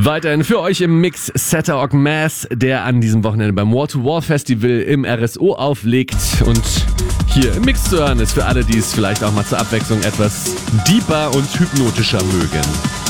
Weiterhin für euch im Mix Setter Mass, der an diesem Wochenende beim Wall-to-Wall Festival im RSO auflegt. Und hier im Mix zu hören ist für alle, die es vielleicht auch mal zur Abwechslung etwas deeper und hypnotischer mögen.